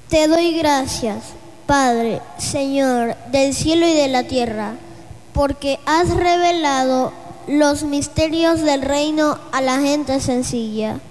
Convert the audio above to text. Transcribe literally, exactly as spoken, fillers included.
Te doy gracias, Padre, Señor del cielo y de la tierra, porque has revelado los misterios del reino a la gente sencilla.